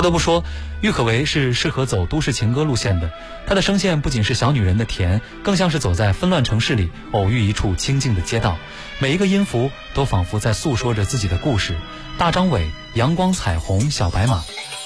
不得不说，郁可唯是适合走都市情歌路线的。她的声线不仅是小女人的甜，更像是走在纷乱城市里偶遇一处清静的街道，每一个音符都仿佛在诉说着自己的故事。大张伟，阳光彩虹小白马。